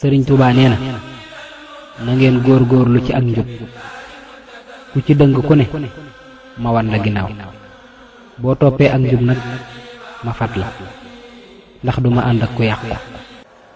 Sëriñ Tuubaa nee na ngeen góorgóorlu ci ak njub ku ci dëng ku ne ma wan la ginnaaw boo toppee ak njub nag ma fat la ndax duma ànd ak ku yàqu